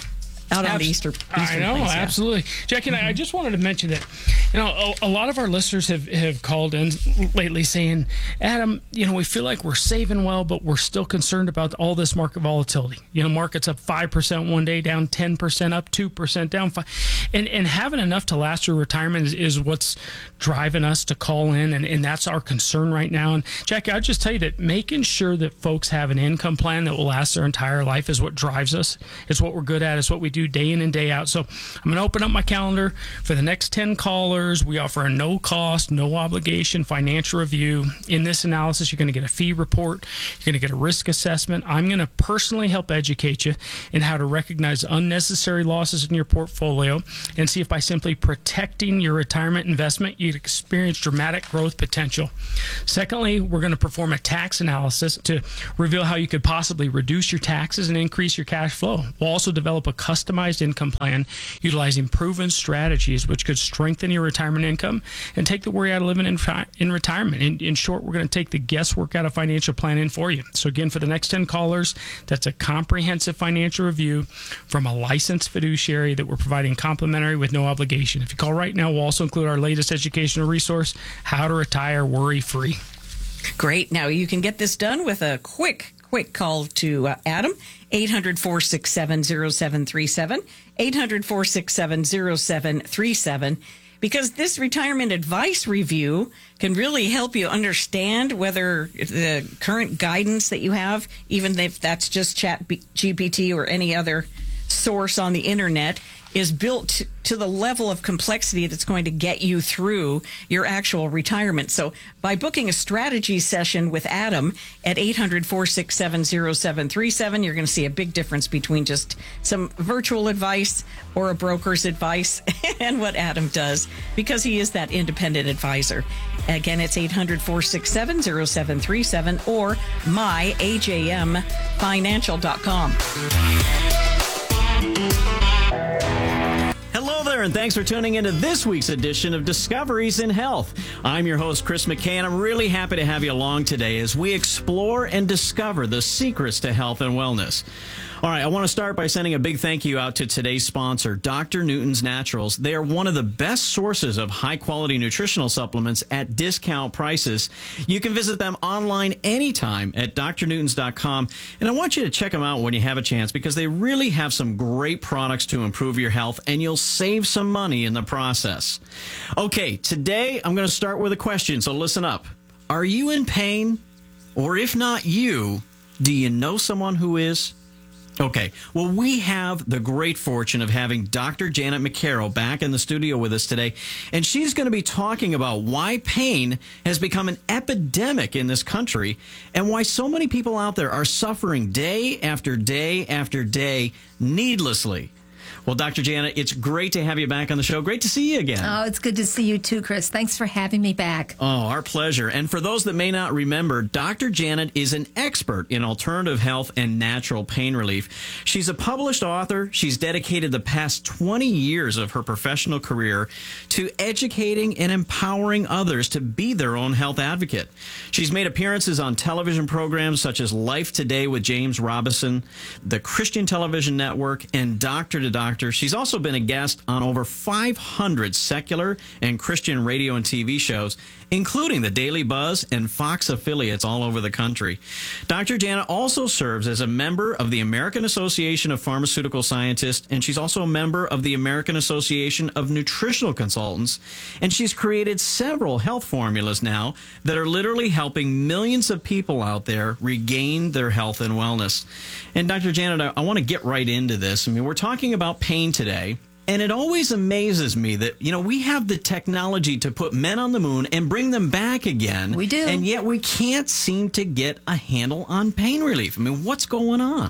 Out on the eastern, eastern I know, plains, yeah. absolutely. Jackie and I, I just wanted to mention that, you know, a, a lot of our listeners have, have called in lately saying, Adam, you know, we feel like we're saving well, but we're still concerned about all this market volatility. You know, market's up five percent one day, down ten percent, up two percent, down five. And, and having enough to last your retirement is, is what's driving us to call in, and, and that's our concern right now. And Jackie, I'll just tell you that making sure that folks have an income plan that will last their entire life is what drives us. It's what we're good at. It's what we do day in and day out. So I'm going to open up my calendar for the next ten callers. We offer a no cost, no obligation financial review. In this analysis, you're going to get a fee report. You're going to get a risk assessment. I'm going to personally help educate you in how to recognize unnecessary losses in your portfolio and see if by simply protecting your retirement investment, you'd experience dramatic growth potential. Secondly, we're going to perform a tax analysis to reveal how you could possibly reduce your taxes and increase your cash flow. We'll also develop a customized income plan utilizing proven strategies which could strengthen your retirement income and take the worry out of living in, in retirement. In, in short, we're going to take the guesswork out of financial planning for you. So again, for the next ten callers, that's a comprehensive financial review from a licensed fiduciary that we're providing complimentary with no obligation. If you call right now, we'll also include our latest educational resource, How to Retire Worry-Free. Great. Now you can get this done with a quick quick call to uh, Adam, eight hundred, four six seven, zero seven three seven, eight hundred, four six seven, zero seven three seven, because this retirement advice review can really help you understand whether the current guidance that you have, even if that's just Chat G P T or any other source on the internet, is built to the level of complexity that's going to get you through your actual retirement. So by booking a strategy session with Adam at eight hundred, four six seven, zero seven three seven, you're going to see a big difference between just some virtual advice or a broker's advice and what Adam does, because he is that independent advisor. Again, it's eight hundred, four six seven, zero seven three seven or my A J M financial dot com. Hello there, and thanks for tuning into this week's edition of Discoveries in Health. I'm your host, Chris McKay, and I'm really happy to have you along today as we explore and discover the secrets to health and wellness. All right, I want to start by sending a big thank you out to today's sponsor, Doctor Newton's Naturals. They are one of the best sources of high-quality nutritional supplements at discount prices. You can visit them online anytime at d r newtons dot com, and I want you to check them out when you have a chance, because they really have some great products to improve your health, and you'll save some money in the process. Okay, today I'm going to start with a question, so listen up. Are you in pain? Or if not you, do you know someone who is? Okay, well, we have the great fortune of having Doctor Janet McCarroll back in the studio with us today, and she's going to be talking about why pain has become an epidemic in this country and why so many people out there are suffering day after day after day needlessly. Well, Doctor Janet, it's great to have you back on the show. Great to see you again. Oh, it's good to see you too, Chris. Thanks for having me back. Oh, our pleasure. And for those that may not remember, Doctor Janet is an expert in alternative health and natural pain relief. She's a published author. She's dedicated the past twenty years of her professional career to educating and empowering others to be their own health advocate. She's made appearances on television programs such as Life Today with James Robison, the Christian Television Network, and Doctor to Doctor. She's also been a guest on over five hundred secular and Christian radio and T V shows, including the Daily Buzz and Fox affiliates all over the country. Doctor Janet also serves as a member of the American Association of Pharmaceutical Scientists, and she's also a member of the American Association of Nutritional Consultants, and she's created several health formulas now that are literally helping millions of people out there regain their health and wellness. And Doctor Janet, I, I want to get right into this. I mean, we're talking about pain today. And it always amazes me that, you know, we have the technology to put men on the moon and bring them back again. We do. And yet we can't seem to get a handle on pain relief. I mean, what's going on?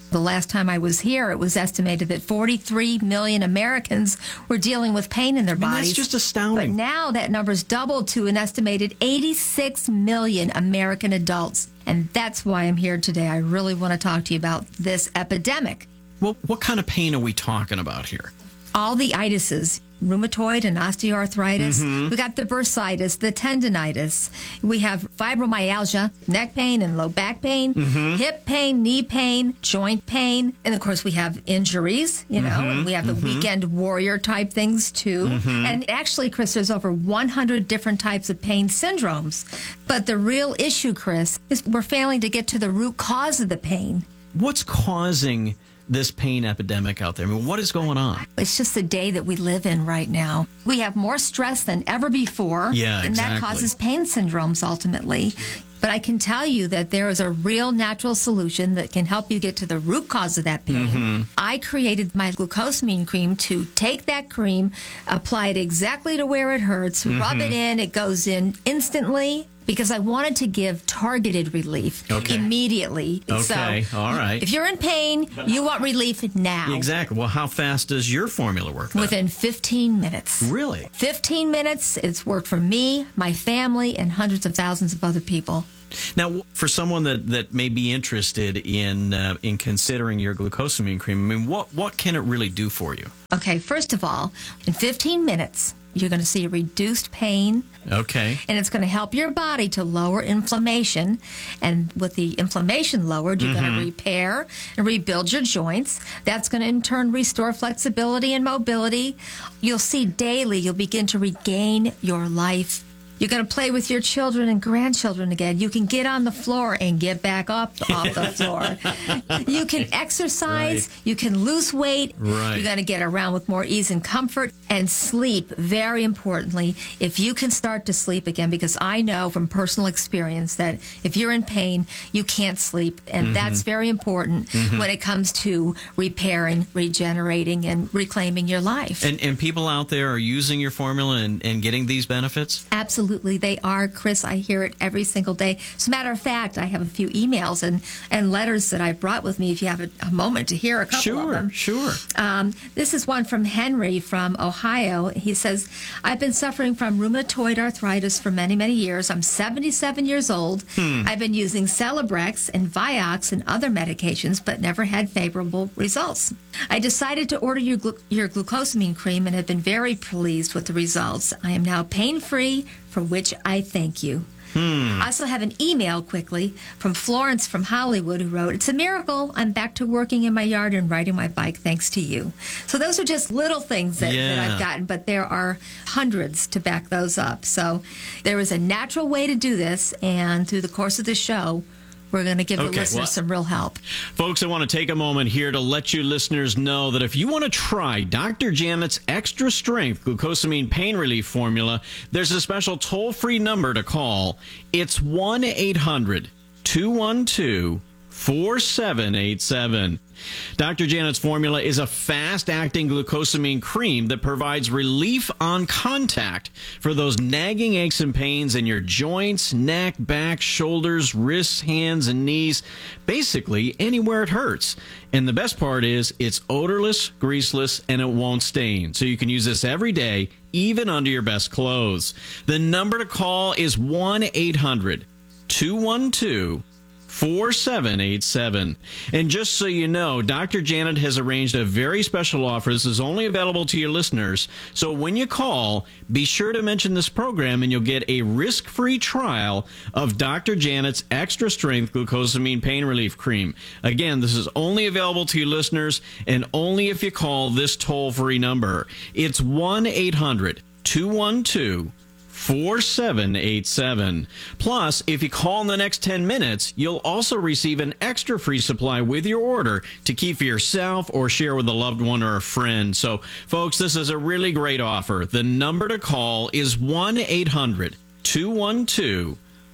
The last time I was here, it was estimated that forty-three million Americans were dealing with pain in their I mean, bodies. that's just astounding. But now that number's doubled to an estimated eighty-six million American adults. And that's why I'm here today. I really want to talk to you about this epidemic. Well, what kind of pain are we talking about here? All the itises, rheumatoid and osteoarthritis. Mhm. We got the bursitis, the tendonitis. We have fibromyalgia, neck pain and low back pain, Mhm. hip pain, knee pain, joint pain. And of course, we have injuries, you know, Mhm. and we have the Mhm. weekend warrior type things too. Mhm. And actually, Chris, there's over one hundred different types of pain syndromes. But the real issue, Chris, is we're failing to get to the root cause of the pain. What's causing this pain epidemic out there? I mean, what is going on? It's just the day that we live in right now. We have more stress than ever before. Yeah, and that exactly. causes pain syndromes ultimately. But I can tell you that there is a real natural solution that can help you get to the root cause of that pain. Mhm. I created my glucosamine cream to take that cream, apply it exactly to where it hurts, rub Mhm. it in, it goes in instantly. Because I wanted to give targeted relief Okay. immediately. Okay, So all right. if you're in pain, you want relief now. Exactly. Well, how fast does your formula work then? Within fifteen minutes. Really? fifteen minutes. It's worked for me, my family, and hundreds of thousands of other people. Now, for someone that, that may be interested in uh, in considering your glucosamine cream, I mean, what, what can it really do for you? Okay, first of all, in fifteen minutes, you're going to see reduced pain, Okay. and it's going to help your body to lower inflammation. And with the inflammation lowered, you're going Mhm. to repair and rebuild your joints. That's going to in turn restore flexibility and mobility. You'll see daily, you'll begin to regain your life. You're going to play with your children and grandchildren again. You can get on the floor and get back up off the floor. You can exercise. Right. You can lose weight. Right. You're going to get around with more ease and comfort. And sleep, very importantly, if you can start to sleep again, because I know from personal experience that if you're in pain, you can't sleep. And Mhm. that's very important Mhm. when it comes to repairing, regenerating, and reclaiming your life. And, and people out there are using your formula and, and getting these benefits? Absolutely, they are, Chris. I hear it every single day. As a matter of fact, I have a few emails and, and letters that I brought with me if you have a, a moment to hear a couple Sure, of them. sure. Um, this is one from Henry from Ohio. He says, I've been suffering from rheumatoid arthritis for many, many years. I'm seventy-seven years old. Hmm. I've been using Celebrex and Vioxx and other medications, but never had favorable results. I decided to order your, glu- your glucosamine cream and have been very pleased with the results. I am now pain-free, for which I thank you. Hmm. I also have an email quickly from Florence from Hollywood who wrote, it's a miracle. I'm back to working in my yard and riding my bike thanks to you. So those are just little things that, Yeah. that I've gotten, but there are hundreds to back those up. So there is a natural way to do this, and through the course of the show, we're going to give the Okay, listeners well- some real help. Folks, I want to take a moment here to let you listeners know that if you want to try Doctor Janet's Extra Strength Glucosamine Pain Relief Formula, there's a special toll-free number to call. It's one eight hundred two one two four seven eight seven. Doctor Janet's formula is a fast-acting glucosamine cream that provides relief on contact for those nagging aches and pains in your joints, neck, back, shoulders, wrists, hands, and knees, basically anywhere it hurts. And the best part is it's odorless, greaseless, and it won't stain. So you can use this every day, even under your best clothes. The number to call is one eight hundred two one two four seven eight seven. And just so you know, Doctor Janet has arranged a very special offer. This is only available to your listeners. So when you call, be sure to mention this program and you'll get a risk-free trial of Doctor Janet's Extra Strength Glucosamine Pain Relief Cream. Again, this is only available to your listeners and only if you call this toll-free number. It's one eight hundred two one two four seven eight seven. Plus, if you call in the next ten minutes, you'll also receive an extra free supply with your order to keep for yourself or share with a loved one or a friend. So, folks, this is a really great offer. The number to call is one eight hundred two one two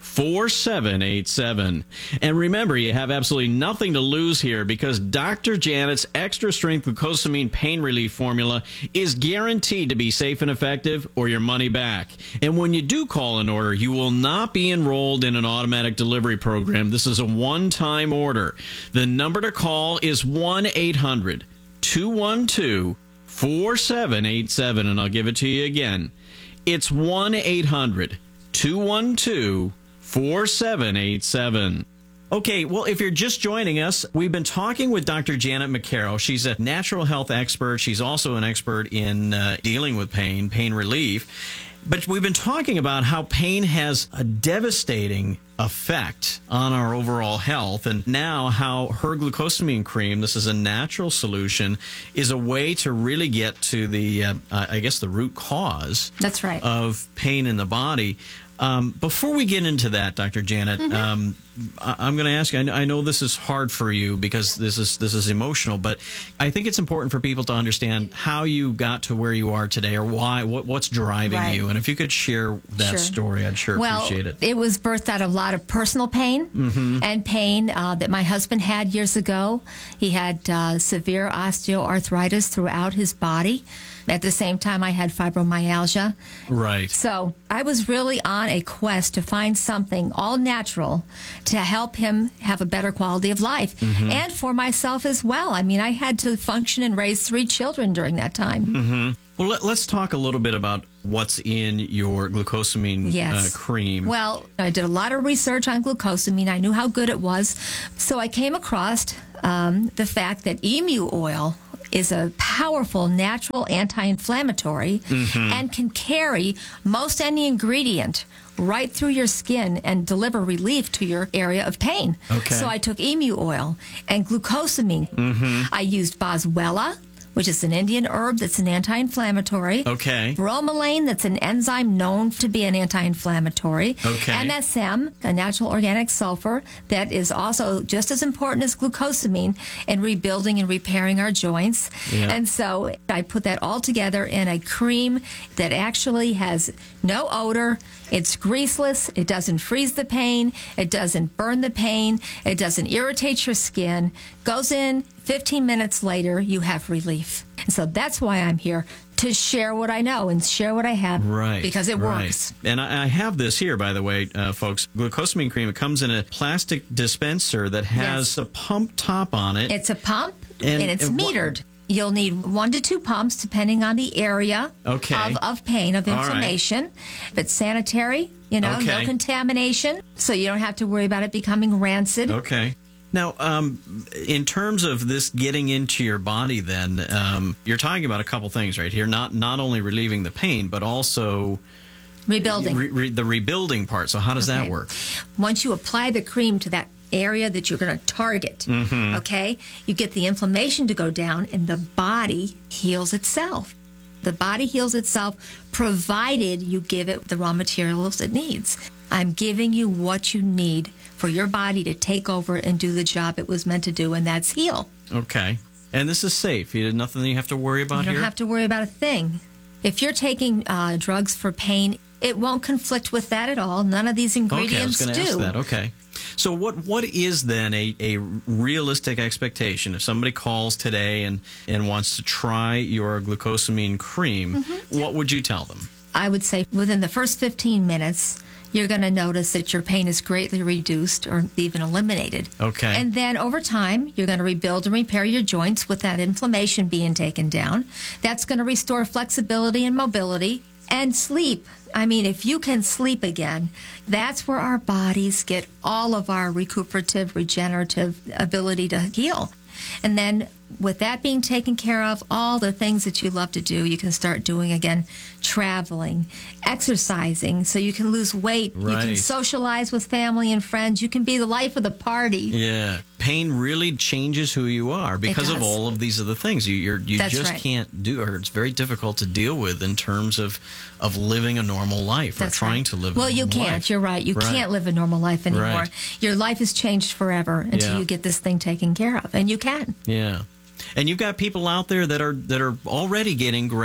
four seven eight seven. And remember, you have absolutely nothing to lose here because Doctor Janet's extra strength glucosamine pain relief formula is guaranteed to be safe and effective or your money back. And when you do call an order, you will not be enrolled in an automatic delivery program. This is a one-time order. The number to call is one eight hundred two one two four seven eight seven, and I'll give it to you again. It's one eight hundred two one two four seven eight seven. Okay, well, if you're just joining us, we've been talking with Doctor Janet McCarroll. She's a natural health expert. She's also an expert in uh, dealing with pain, pain relief. But we've been talking about how pain has a devastating effect on our overall health, and now how her glucosamine cream, this is a natural solution, is a way to really get to the, uh, I guess, the root cause That's right. of pain in the body. Um, before we get into that, Doctor Janet, Mm-hmm. um, I- I'm going to ask you, I know, I know this is hard for you because this is this is emotional, but I think it's important for people to understand how you got to where you are today, or why, what, what's driving Right. you. And if you could share that Sure. story, I'd sure well, appreciate it. It was birthed out of a lot of personal pain Mhm. and pain uh, that my husband had years ago. He had uh, severe osteoarthritis throughout his body. At the same time, I had fibromyalgia. Right. So I was really on a quest to find something all natural to help him have a better quality of life, Mhm. and for myself as well. I mean, I had to function and raise three children during that time. Mm-hmm. Well, let, let's talk a little bit about what's in your glucosamine Yes. uh, cream. Well, I did a lot of research on glucosamine. I knew how good it was. So I came across um, the fact that emu oil is a powerful natural anti-inflammatory Mhm. and can carry most any ingredient right through your skin and deliver relief to your area of pain. Okay. So I took emu oil and glucosamine. Mm-hmm. I used boswellia, which is an Indian herb that's an anti-inflammatory. Okay. Bromelain, that's an enzyme known to be an anti-inflammatory. Okay. N S M, a natural organic sulfur, that is also just as important as glucosamine in rebuilding and repairing our joints. Yeah. And so I put that all together in a cream that actually has no odor. It's greaseless. It doesn't freeze the pain. It doesn't burn the pain. It doesn't irritate your skin. Goes in, fifteen minutes later, you have relief. And so that's why I'm here, to share what I know and share what I have. Right. Because it right. works. And I, I have this here, by the way, uh, folks. Glucosamine cream, it comes in a plastic dispenser that has Yes. a pump top on it. It's a pump, And- and, it's and what- metered. You'll need one to two pumps depending on the area Okay. of, of pain, of All right. inflammation. If it's sanitary, you know, Okay. no contamination, so you don't have to worry about it becoming rancid. Okay. Now, um, in terms of this getting into your body, then um, you're talking about a couple things right here. Not not only relieving the pain, but also Rebuilding. re- re- the rebuilding part. So how does that Okay. work? Once you apply the cream to that area that you're going to target, Mhm. okay, you get the inflammation to go down and the body heals itself. The body heals itself provided you give it the raw materials it needs. I'm giving you what you need for your body to take over and do the job it was meant to do, and that's heal. Okay. And this is safe. You nothing you have to worry about You don't here? have to worry about a thing. If you're taking uh, drugs for pain, it won't conflict with that at all. None of these ingredients okay, I was going to do. ask that. Okay. So what what is then a, a realistic expectation if somebody calls today and, and wants to try your glucosamine cream? Mm-hmm. What would you tell them? I would say within the first fifteen minutes, you're going to notice that your pain is greatly reduced or even eliminated. Okay. And then over time, you're going to rebuild and repair your joints with that inflammation being taken down. That's going to restore flexibility and mobility and sleep. I mean, if you can sleep again, that's where our bodies get all of our recuperative, regenerative ability to heal. And then with that being taken care of, all the things that you love to do, you can start doing again, traveling, exercising, so you can lose weight. You can Right. socialize with family and friends. You can be the life of the party. Yeah. Pain really changes who you are because of does. all of these other things. You you're, you That's just right. can't do, or it's very difficult to deal with in terms of, of living a normal life or That's trying right. to live Well, a you normal can't. life. You're right. You Right. can't live a normal life anymore. Right. Your life is changed forever until Yeah. you get this thing taken care of, and you can. Yeah. And you've got people out there that are that are already getting great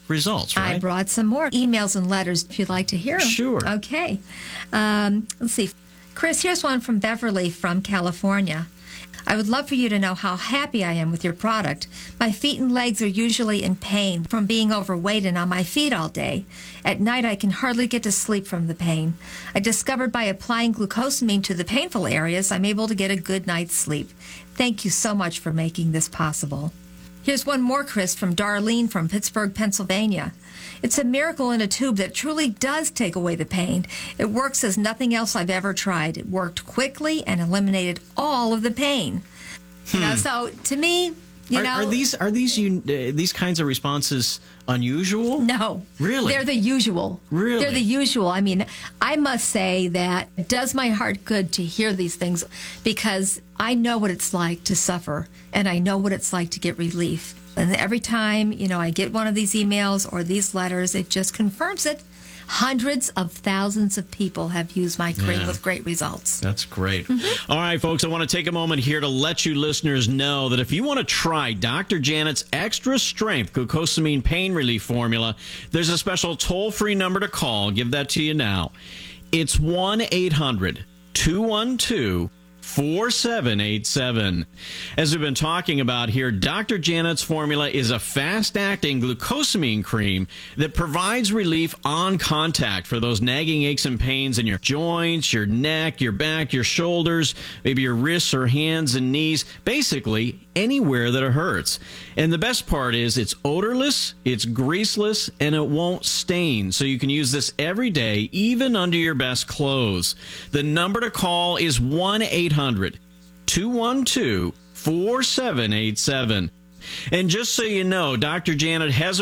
results, right? I brought some more emails and letters if you'd like to hear them. Sure. Okay. Um, let's see. Chris, here's one from Beverly from California. I would love for you to know how happy I am with your product. My feet and legs are usually in pain from being overweight and on my feet all day. At night, I can hardly get to sleep from the pain. I discovered by applying glucosamine to the painful areas, I'm able to get a good night's sleep. Thank you so much for making this possible. Here's one more, Chris, from Darlene from Pittsburgh, Pennsylvania. It's a miracle in a tube that truly does take away the pain. It works as nothing else I've ever tried. It worked quickly and eliminated all of the pain. Hmm. You know, so to me, you are, know, are these are these un- uh, these kinds of responses unusual? No, really, they're the usual. Really, they're the usual. I mean, I must say that it does my heart good to hear these things because I know what it's like to suffer and I know what it's like to get relief. And every time, you know, I get one of these emails or these letters, it just confirms it. Hundreds of thousands of people have used my cream Yeah. with great results. That's great. Mm-hmm. All right, folks, I want to take a moment here to let you listeners know that if you want to try Doctor Janet's Extra Strength Glucosamine Pain Relief Formula, there's a special toll-free number to call. Give that to you now. It's one eight hundred two one two four seven eight seven. As we've been talking about here, Doctor Janet's formula is a fast-acting glucosamine cream that provides relief on contact for those nagging aches and pains in your joints, your neck, your back, your shoulders, maybe your wrists or hands and knees, basically anywhere that it hurts. And the best part is it's odorless, it's greaseless, and it won't stain. So you can use this every day, even under your best clothes. The number to call is one eight hundred two one two four seven eight seven. And just so you know, Doctor Janet has a